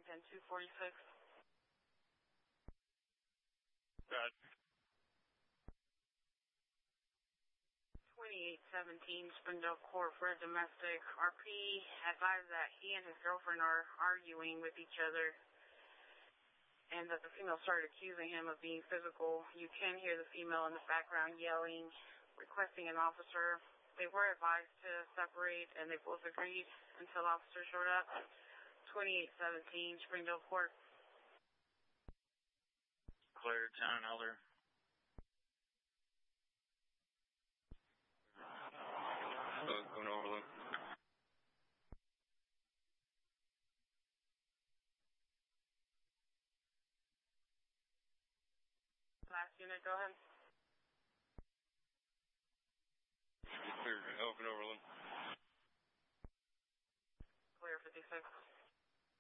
910-246. Got 2817 Springdale Court for a domestic. RP advised that he and his girlfriend are arguing with each other and that the female started accusing him of being physical. You can hear the female in the background yelling, requesting an officer. They were advised to separate, and they both agreed until officers showed up. 2817 Springdale Court. clear, John Elder. Going overlook. Last unit, go ahead. Clear, open overlook. Clear 56.